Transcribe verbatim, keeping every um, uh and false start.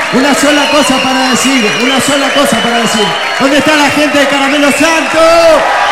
Una sola cosa para decir, una sola cosa para decir. ¿Dónde está la gente de Caramelo Santo?